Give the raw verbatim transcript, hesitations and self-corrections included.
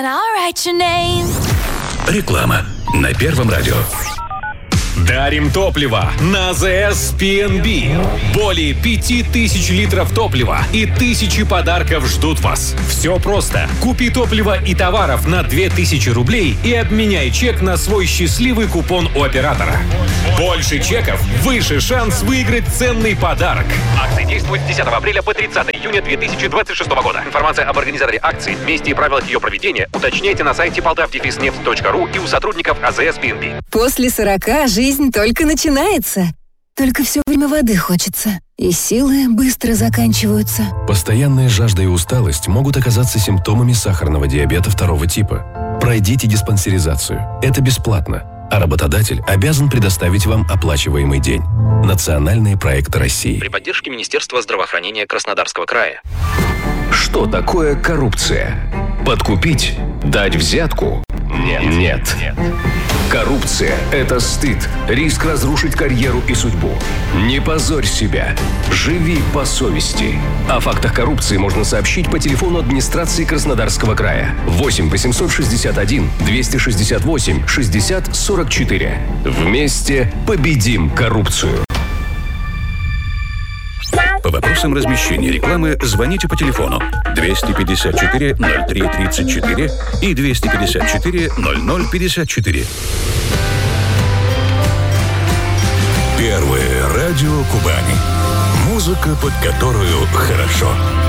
Реклама на Первом радио. Дарим топливо на АЗС пи эн би. Более пяти тысяч литров топлива и тысячи подарков ждут вас. Все просто. Купи топливо и товаров на две тысячи рублей и обменяй чек на свой счастливый купон у оператора. Больше чеков, выше шанс выиграть ценный подарок. Акция действует с десятого апреля по тридцатое июня две тысячи двадцать шестого года. Информация об организаторе акции, месте и правилах ее проведения уточняйте на сайте полтав дефис нефть точка ру и у сотрудников АЗС пи эн би. После сорока жизнь только начинается. Только все время воды хочется. И силы быстро заканчиваются. Постоянная жажда и усталость могут оказаться симптомами сахарного диабета второго типа. Пройдите диспансеризацию. Это бесплатно. А работодатель обязан предоставить вам оплачиваемый день. Национальные проекты России. При поддержке Министерства здравоохранения Краснодарского края. Что такое коррупция? Подкупить? Дать взятку? Нет. Нет. Нет. Коррупция – это стыд, риск разрушить карьеру и судьбу. Не позорь себя. Живи по совести. О фактах коррупции можно сообщить по телефону администрации Краснодарского края. восемь восемьсот шестьдесят один двести шестьдесят восемь шестьдесят сорок четыре. Вместе победим коррупцию. По вопросам размещения рекламы звоните по телефону двести пятьдесят четыре ноль три тридцать четыре и двести пятьдесят четыре ноль ноль пятьдесят четыре. Первое радио Кубани. Музыка, под которую хорошо.